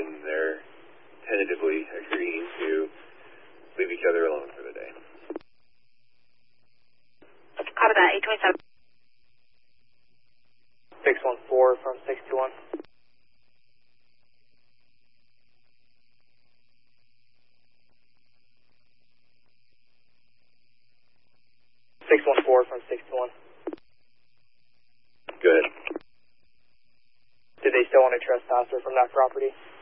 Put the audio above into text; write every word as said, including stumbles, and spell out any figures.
and they're tentatively agreeing to leave each other alone for the day. Copy that, eight twenty-seven. six one four from six two one. six one four from six two one. Good. Did they still want to trespass her from that property?